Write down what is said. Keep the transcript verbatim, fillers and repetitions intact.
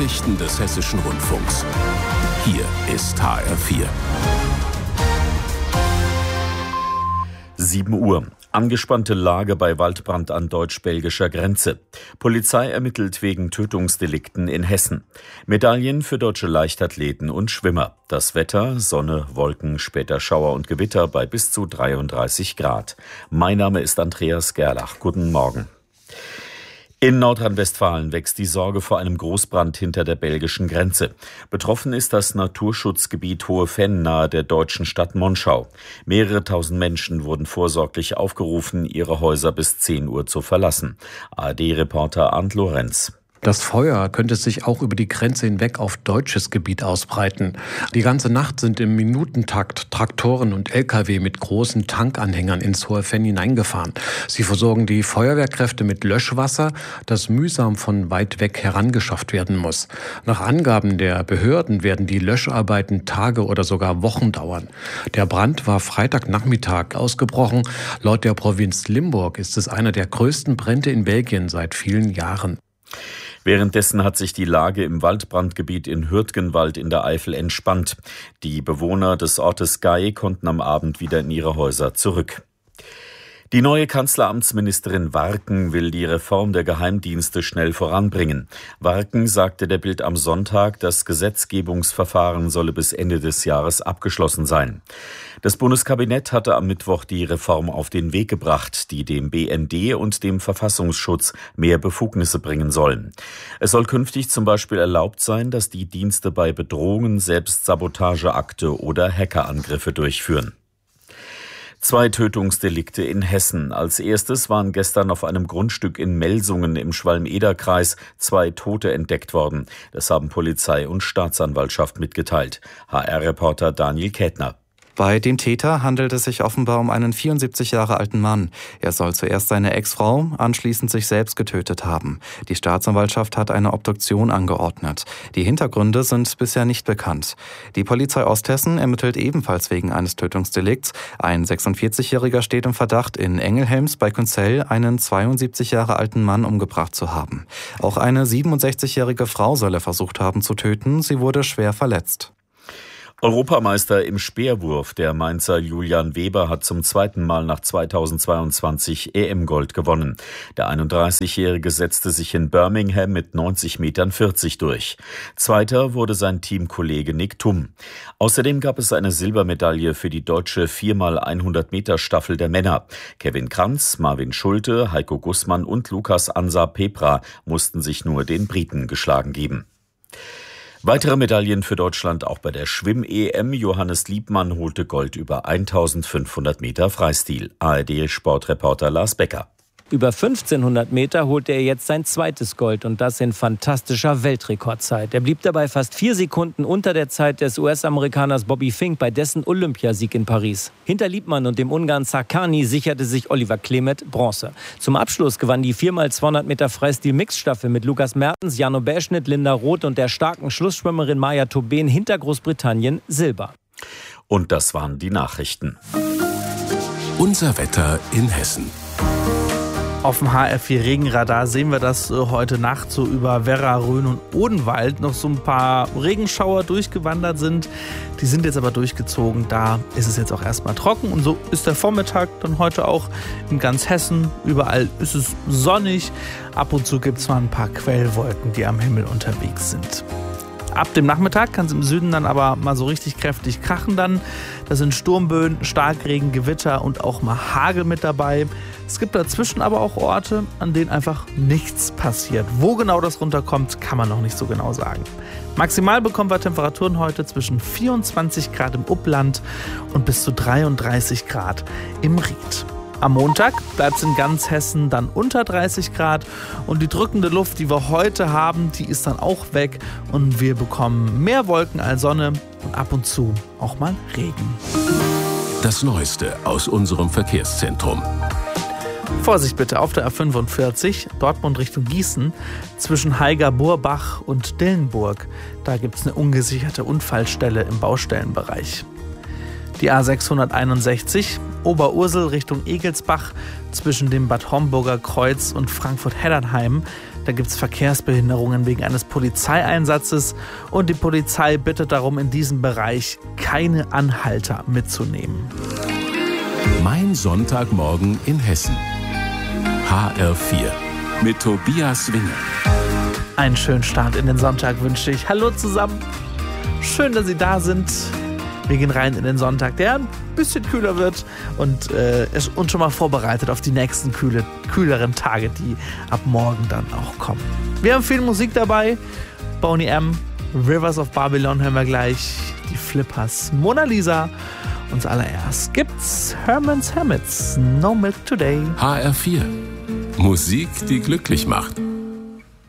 Nachrichten des Hessischen Rundfunks. Hier ist H R vier. sieben Uhr. Angespannte Lage bei Waldbrand an deutsch-belgischer Grenze. Polizei ermittelt wegen Tötungsdelikten in Hessen. Medaillen für deutsche Leichtathleten und Schwimmer. Das Wetter, Sonne, Wolken, später Schauer und Gewitter bei bis zu dreiunddreißig Grad. Mein Name ist Andreas Gerlach. Guten Morgen. In Nordrhein-Westfalen wächst die Sorge vor einem Großbrand hinter der belgischen Grenze. Betroffen ist das Naturschutzgebiet Hohe Venn nahe der deutschen Stadt Monschau. Mehrere tausend Menschen wurden vorsorglich aufgerufen, ihre Häuser bis zehn Uhr zu verlassen. A R D-Reporter Arndt Lorenz. Das Feuer könnte sich auch über die Grenze hinweg auf deutsches Gebiet ausbreiten. Die ganze Nacht sind im Minutentakt Traktoren und L K W mit großen Tankanhängern ins Hohe Venn hineingefahren. Sie versorgen die Feuerwehrkräfte mit Löschwasser, das mühsam von weit weg herangeschafft werden muss. Nach Angaben der Behörden werden die Löscharbeiten Tage oder sogar Wochen dauern. Der Brand war Freitagnachmittag ausgebrochen. Laut der Provinz Limburg ist es einer der größten Brände in Belgien seit vielen Jahren. Währenddessen hat sich die Lage im Waldbrandgebiet in Hürtgenwald in der Eifel entspannt. Die Bewohner des Ortes Gay konnten am Abend wieder in ihre Häuser zurück. Die neue Kanzleramtsministerin Warken will die Reform der Geheimdienste schnell voranbringen. Warken sagte der Bild am Sonntag, das Gesetzgebungsverfahren solle bis Ende des Jahres abgeschlossen sein. Das Bundeskabinett hatte am Mittwoch die Reform auf den Weg gebracht, die dem B N D und dem Verfassungsschutz mehr Befugnisse bringen sollen. Es soll künftig zum Beispiel erlaubt sein, dass die Dienste bei Bedrohungen Selbstsabotageakte oder Hackerangriffe durchführen. Zwei Tötungsdelikte in Hessen. Als erstes waren gestern auf einem Grundstück in Melsungen im Schwalm-Eder-Kreis zwei Tote entdeckt worden. Das haben Polizei und Staatsanwaltschaft mitgeteilt. H R-Reporter Daniel Kätner. Bei dem Täter handelt es sich offenbar um einen vierundsiebzig Jahre alten Mann. Er soll zuerst seine Ex-Frau, anschließend sich selbst getötet haben. Die Staatsanwaltschaft hat eine Obduktion angeordnet. Die Hintergründe sind bisher nicht bekannt. Die Polizei Osthessen ermittelt ebenfalls wegen eines Tötungsdelikts. Ein sechsundvierzigjähriger steht im Verdacht, in Engelhelms bei Künzell einen zweiundsiebzig Jahre alten Mann umgebracht zu haben. Auch eine siebenundsechzigjährige Frau soll er versucht haben zu töten. Sie wurde schwer verletzt. Europameister im Speerwurf, der Mainzer Julian Weber, hat zum zweiten Mal nach zweitausendzweiundzwanzig E M-Gold gewonnen. Der einunddreißigjährige setzte sich in Birmingham mit neunzig Metern vierzig durch. Zweiter wurde sein Teamkollege Nick Thum. Außerdem gab es eine Silbermedaille für die deutsche vier mal hundert Meter Staffel der Männer. Kevin Kranz, Marvin Schulte, Heiko Gussmann und Lukas Ansa Pepra mussten sich nur den Briten geschlagen geben. Weitere Medaillen für Deutschland auch bei der Schwimm-E M. Johannes Liebmann holte Gold über eintausendfünfhundert Meter Freistil. A R D-Sportreporter Lars Becker. Über fünfzehnhundert Meter holte er jetzt sein zweites Gold und das in fantastischer Weltrekordzeit. Er blieb dabei fast vier Sekunden unter der Zeit des U S-Amerikaners Bobby Fink bei dessen Olympiasieg in Paris. Hinter Liebmann und dem Ungarn Sarkany sicherte sich Oliver Klemet Bronze. Zum Abschluss gewann die vier mal zweihundert Meter Freistil-Mixstaffel mit Lukas Mertens, Jano Bäschnitt, Linda Roth und der starken Schlussschwimmerin Maja Tobin hinter Großbritannien Silber. Und das waren die Nachrichten. Unser Wetter in Hessen. Auf dem H R vier Regenradar sehen wir, dass heute Nacht so über Werra, Rhön und Odenwald noch so ein paar Regenschauer durchgewandert sind. Die sind jetzt aber durchgezogen. Da ist es jetzt auch erstmal trocken. Und so ist der Vormittag dann heute auch in ganz Hessen. Überall ist es sonnig. Ab und zu gibt es mal ein paar Quellwolken, die am Himmel unterwegs sind. Ab dem Nachmittag kann es im Süden dann aber mal so richtig kräftig krachen dann. Da sind Sturmböen, Starkregen, Gewitter und auch mal Hagel mit dabei. Es gibt dazwischen aber auch Orte, an denen einfach nichts passiert. Wo genau das runterkommt, kann man noch nicht so genau sagen. Maximal bekommen wir Temperaturen heute zwischen vierundzwanzig Grad im Upland und bis zu dreiunddreißig Grad im Ried. Am Montag bleibt es in ganz Hessen dann unter dreißig Grad und die drückende Luft, die wir heute haben, die ist dann auch weg und wir bekommen mehr Wolken als Sonne und ab und zu auch mal Regen. Das Neueste aus unserem Verkehrszentrum. Vorsicht bitte auf der A fünfundvierzig, Dortmund Richtung Gießen, zwischen Haiger-Burbach und Dillenburg. Da gibt es eine ungesicherte Unfallstelle im Baustellenbereich. Die A sechshunderteinundsechzig, Oberursel Richtung Egelsbach, zwischen dem Bad Homburger Kreuz und Frankfurt-Heddernheim. Da gibt es Verkehrsbehinderungen wegen eines Polizeieinsatzes und die Polizei bittet darum, in diesem Bereich keine Anhalter mitzunehmen. Mein Sonntagmorgen in Hessen. H R vier mit Tobias Winger. Einen schönen Start in den Sonntag wünsche ich. Hallo zusammen. Schön, dass Sie da sind. Wir gehen rein in den Sonntag, der ein bisschen kühler wird und äh, ist uns schon mal vorbereitet auf die nächsten kühle, kühleren Tage, die ab morgen dann auch kommen. Wir haben viel Musik dabei. Boney M., Rivers of Babylon hören wir gleich. Die Flippers, Mona Lisa. Und zuallererst gibt's Herman's Hermits, No Milk Today. H R vier. Musik, die glücklich macht.